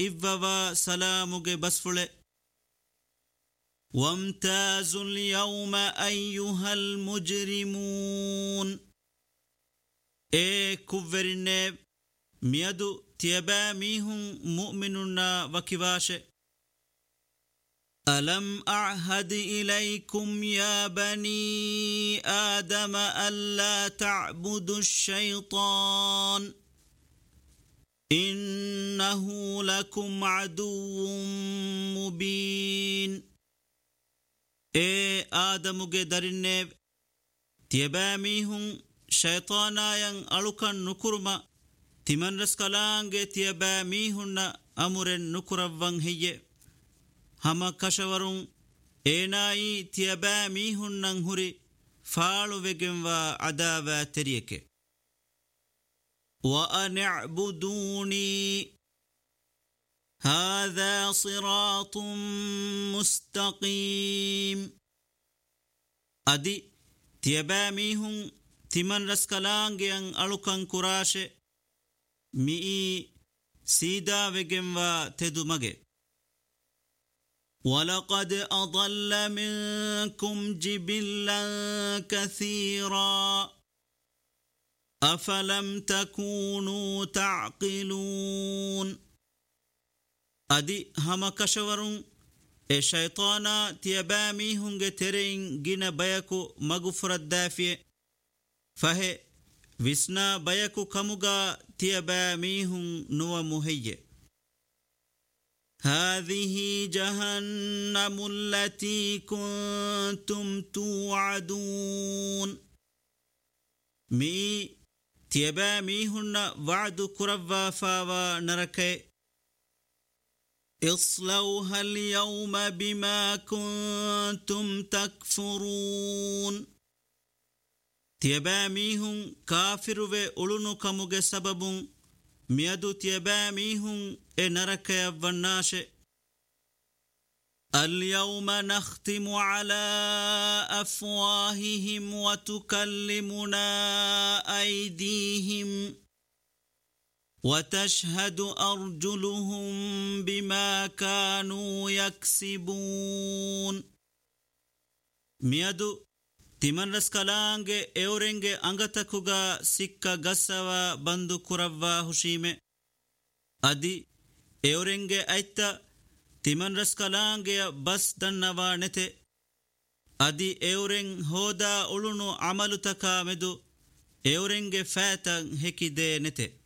إفوا سلامك بسفل وامتازوا اليوم أيها المجرمون كفرنب ميدو تيبا ميهم مؤمننا وكباش ألم أعهد إليكم يا بني آدم ألا تعبدوا الشيطان إنه لكم عدو مبين آدم قدرنب تيبا ميهم شيطانا ين ألوكا نكرما تمن رسكالانج تيبا ميهن أمر نكرفان هي هما كشورون إناي تيبا ميهن نهري فالو وگن و عداوة تريك وأن اعبدوني هذا صراط مستقيم أدي تيبا ميهن تمن رسكالانج ين ألوكا كراش مئي سيدا وگن و تدو مگه ولقد أضل منكم جبلا كثيرا أفلم تكونوا تعقلون أدي هما كشورون الشيطان تيبامي هنگ ترين جن بيكو مغفر الدافع فهي وسنا بيكو كمغا تيبامي هن نو مهي هذه جهنم التي كنتم توعدون مي تيبامي هن وعد كرفا فاوا نركي اصلوها اليوم بما كنتم تكفرون تيباميهم كافر وأولونو كموغ سبب ميادو تيباميهم نرك يفناش اليوم نختم على أفواههم وتكلمنا أيديهم وتشهد أرجلهم بما كانوا يكسبون ميادو تمن رسكالانگ اورنگ انگتكوغا سكا غسوا بندو كروا هشيمه ادي اورنگ ايتا تمن رسكالانگ بس دنوا نته ادي اورنگ هودا اولونو عملو تكا مدو اورنگ فاتن هكي دي نته